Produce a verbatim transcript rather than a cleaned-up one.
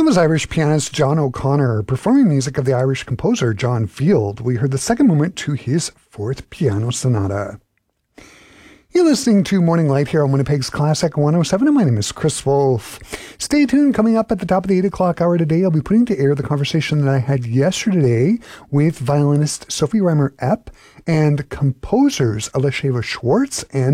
That was Irish pianist John O'Connor performing music of the Irish composer John Field. We heard the second movement to his fourth piano sonata. You're listening to Morning Light here on Winnipeg's Classic one oh seven, and my name is Chris Wolf. Stay tuned. Coming up at the top of the eight o'clock hour today, I'll be putting to air the conversation that I had yesterday with violinist Sophie Reimer-Epp and composers Elisheva Schwartz and